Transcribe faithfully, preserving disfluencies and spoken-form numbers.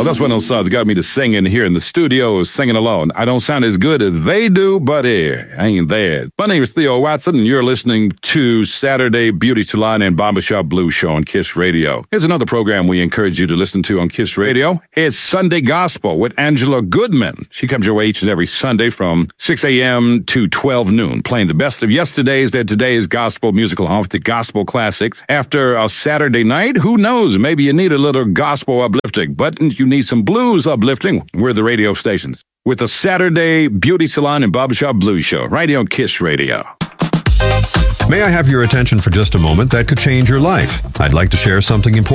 Well, that's one of those songs that got me to singing here in the studio, singing alone. I don't sound as good as they do, but eh, I ain't there. My name is Theo Watson, and you're listening to Saturday Beauty Salon and Barbershop Blues Show on KISS Radio. Here's another program we encourage you to listen to on KISS Radio. It's Sunday Gospel with Angela Goodman. She comes your way each and every Sunday from six a.m. to twelve noon, playing the best of yesterday's and today's gospel musical home, the gospel classics. After a Saturday night, who knows, maybe you need a little gospel uplifting, but you need some blues uplifting. We're the radio stations with the Saturday Beauty Salon and Barbershop Blues Show, right here on KISS Radio. May I have your attention for just a moment? That could change your life. I'd like to share something important.